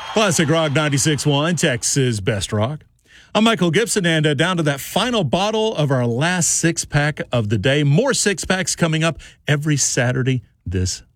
Classic Rock 96.1, Texas Best Rock. I'm Michael Gibson, and down to that final bottle of our last six-pack of the day. More six-packs coming up every Saturday this